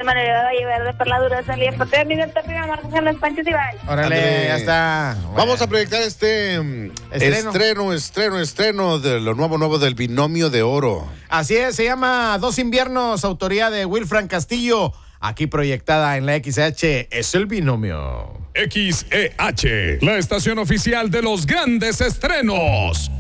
manera de llevar de Perla Dura salía por de Miguel Tapia, Marcos en los Panchos y Bye. Órale, ya está. Bueno. Vamos a proyectar estreno de lo nuevo del Binomio de Oro. Así es, se llama Dos Inviernos, autoría de Wilfran Castillo. Aquí proyectada en la XH, es el Binomio. XEH, la estación oficial de los grandes estrenos.